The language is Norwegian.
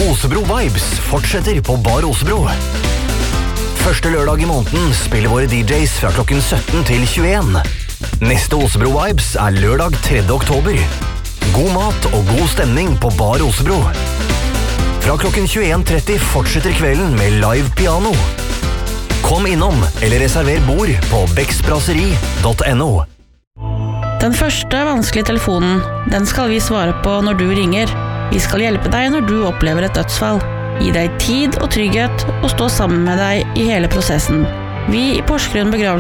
Osebro Vibes fortsetter på Bar Osebro. Første lørdag i måneden spiller våre DJs fra klokken 17 til 21. Neste Osebro Vibes lørdag 3. oktober. God mat og god stemning på Bar Osebro. Fra klokken 21:30 fortsetter kvelden med live piano. Kom innom eller reserver bord på beksbrasserie.no. Den første vanskelige telefonen, den skal vi svare på når du ringer. Vi skal hjelpe deg når du opplever et dødsfall. Gi deg tid og trygghet og stå sammen med deg i hele prosessen. Vi i Porsgrunn begravelse